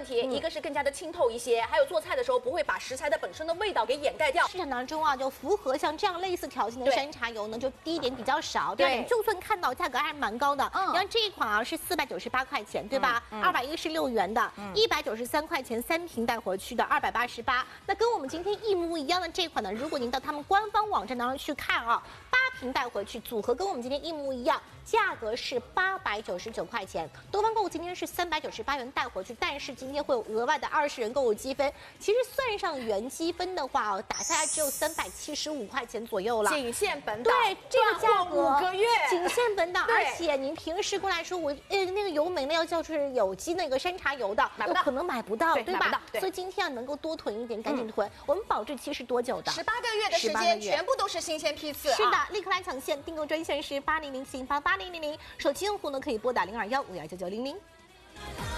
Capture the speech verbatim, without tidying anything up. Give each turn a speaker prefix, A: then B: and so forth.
A: 问题，嗯、一个是更加的清透一些，还有做菜的时候不会把食材的本身的味道给掩盖掉。
B: 市场当中啊，就符合像这样类似条件的山茶油呢，就第一点比较少，第二点就算看到价格还是蛮高的。嗯，你看这一款啊是四百九十八块钱，对吧？二百一十六元的，一百九十三块钱三瓶带回去的，二百八十八。那跟我们今天一模一样的这款呢，如果您到他们官方网站当中去看啊，八瓶带回去组合跟我们今天一模一样，价格是八百九十九块钱。多方购物今天是三百九十八元带回去，但是今天会有额外的二十元购物积分。其实算上原积分的话哦，打下来只有三百七十五块钱左右了。
A: 仅限本岛，
B: 对这个价格
A: 五个月，
B: 仅限本岛。而且您平时过来说，我呃那个油美味要叫是有机那个山茶油的，
A: 买不到，
B: 可能买不到，对吧？
A: 对，
B: 所以今天啊能够多囤一点，赶紧囤。嗯、我们保质期是多久的？
A: 十八个月的时间，全部都是新鲜批次。
B: 是的，立刻来抢现，订购专线是八零零七零八八零零零，手机用户呢可以拨打零二幺五幺九九零零。